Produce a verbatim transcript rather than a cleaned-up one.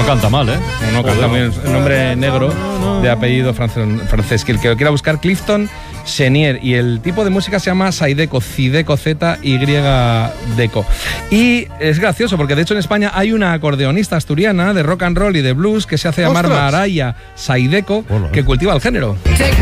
No canta mal, ¿eh? No, no canta bien. El nombre negro de apellido francés, francés. Que el que lo quiera buscar, Clifton Chenier. Y el tipo de música se llama Zydeco, Zydeco, Z Y Deco. Y es gracioso porque de hecho en España hay una acordeonista asturiana de rock and roll y de blues que se hace llamar ¡Ostras! Maraya Zydeco, Hola. que cultiva el género.